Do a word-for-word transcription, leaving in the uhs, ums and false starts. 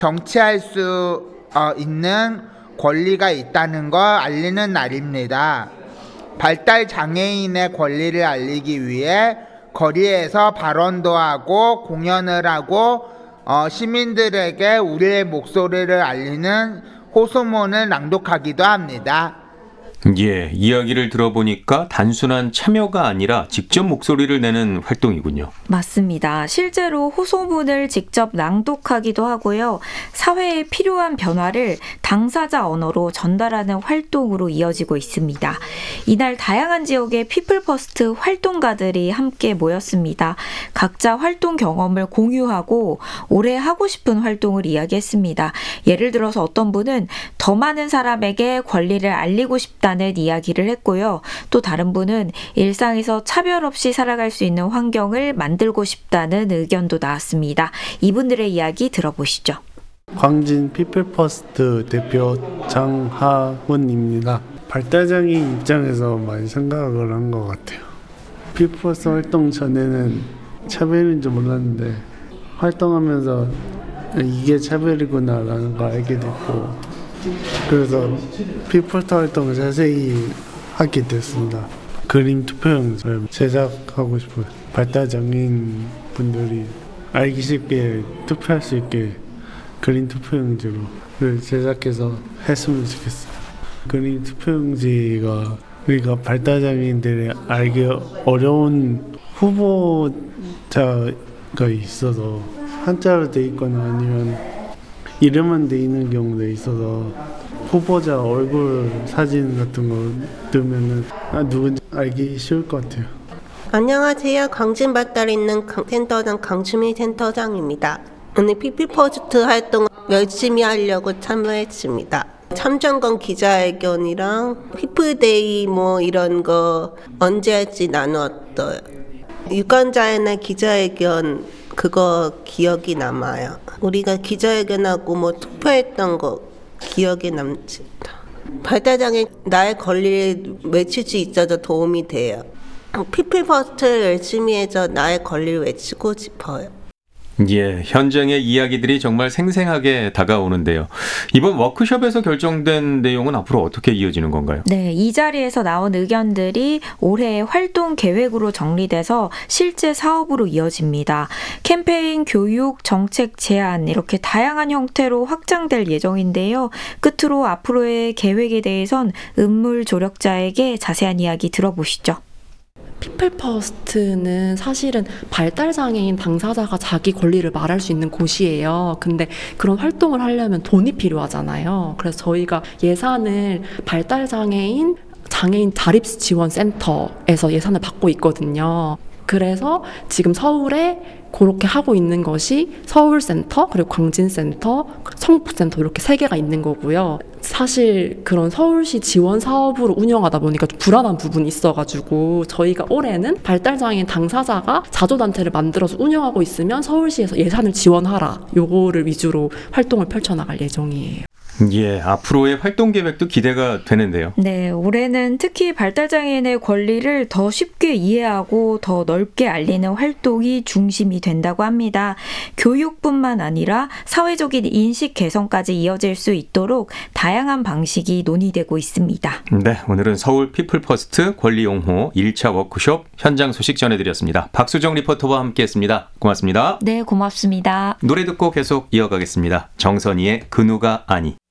정치할 수 어, 있는 권리가 있다는 걸 알리는 날입니다. 발달 장애인의 권리를 알리기 위해 거리에서 발언도 하고 공연을 하고 어, 시민들에게 우리의 목소리를 알리는 호소문을 낭독하기도 합니다. 예, 이야기를 들어보니까 단순한 참여가 아니라 직접 목소리를 내는 활동이군요. 맞습니다. 실제로 호소문을 직접 낭독하기도 하고요. 사회에 필요한 변화를 당사자 언어로 전달하는 활동으로 이어지고 있습니다. 이날 다양한 지역의 피플퍼스트 활동가들이 함께 모였습니다. 각자 활동 경험을 공유하고 올해 하고 싶은 활동을 이야기했습니다. 예를 들어서 어떤 분은 더 많은 사람에게 권리를 알리고 싶다 는 이야기를 했고요. 또 다른 분은 일상에서 차별 없이 살아갈 수 있는 환경을 만들고 싶다는 의견도 나왔습니다. 이분들의 이야기 들어보시죠. 광진 피플퍼스트 대표 장하훈입니다. 발달장애인 입장에서 많이 생각을 한 것 같아요. 피플퍼스트 활동 전에는 차별인 줄 몰랐는데 활동하면서 이게 차별이구나라는 걸 알게 됐고, 그래서 피플터 활동을 자세히 하게 됐습니다. 그림 투표용지를 제작하고 싶어요. 발달장애인 분들이 알기 쉽게 투표할 수 있게 그림 투표용지로 제작해서 했으면 좋겠어요. 그림 투표용지가 우리가 발달장애인들이 알기 어려운 후보자가 있어서 한자로 돼 있거나 아니면 이름만 돼 있는 경우도 있어서 후보자 얼굴 사진 같은 거 넣으면은 아, 누군지 알기 쉬울 것 같아요. 안녕하세요. 광진 발달 있는 센터장 강주미 센터장입니다. 오늘 피플퍼스트 활동 열심히 하려고 참여했습니다. 참정권 기자회견이랑 피플데이 뭐 이런 거 언제 할지 나눴어요. 유권자의 날 기자회견 그거 기억이 남아요. 우리가 기자회견하고 뭐 투표했던 거 기억에 남습니다. 발달장애 나의 권리를 외칠 수 있어서 도움이 돼요. 피플퍼스트 열심히 해서 나의 권리를 외치고 싶어요. 예, 현장의 이야기들이 정말 생생하게 다가오는데요. 이번 워크숍에서 결정된 내용은 앞으로 어떻게 이어지는 건가요? 네, 이 자리에서 나온 의견들이 올해의 활동 계획으로 정리돼서 실제 사업으로 이어집니다. 캠페인, 교육, 정책 제안 이렇게 다양한 형태로 확장될 예정인데요. 끝으로 앞으로의 계획에 대해선 은물 조력자에게 자세한 이야기 들어보시죠. 피플퍼스트는 사실은 발달장애인 당사자가 자기 권리를 말할 수 있는 곳이에요. 근데 그런 활동을 하려면 돈이 필요하잖아요. 그래서 저희가 예산을 발달장애인 장애인 자립지원센터에서 예산을 받고 있거든요. 그래서 지금 서울에 그렇게 하고 있는 것이 서울센터, 그리고 광진센터, 성북센터 이렇게 세 개가 있는 거고요. 사실 그런 서울시 지원 사업으로 운영하다 보니까 좀 불안한 부분이 있어가지고 저희가 올해는 발달장애인 당사자가 자조단체를 만들어서 운영하고 있으면 서울시에서 예산을 지원하라, 요거를 위주로 활동을 펼쳐나갈 예정이에요. 예, 앞으로의 활동 계획도 기대가 되는데요. 네, 올해는 특히 발달장애인의 권리를 더 쉽게 이해하고 더 넓게 알리는 활동이 중심이 된다고 합니다. 교육뿐만 아니라 사회적인 인식 개선까지 이어질 수 있도록 다양한 방식이 논의되고 있습니다. 네, 오늘은 서울 피플퍼스트 권리옹호 일 차 워크숍 현장 소식 전해드렸습니다. 박수정 리포터와 함께했습니다. 고맙습니다. 네, 고맙습니다. 노래 듣고 계속 이어가겠습니다. 정선희의 그 누가 아니.